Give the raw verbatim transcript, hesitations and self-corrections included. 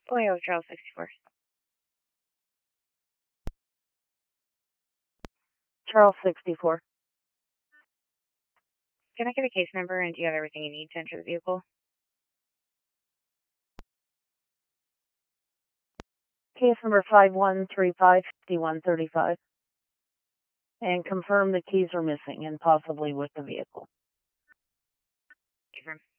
Ohio Charles sixty-four. Charles sixty-four. Can I get a case number, and do you have everything you need to enter the vehicle? Case number five one three five five one three five. And confirm the keys are missing and possibly with the vehicle. Confirm.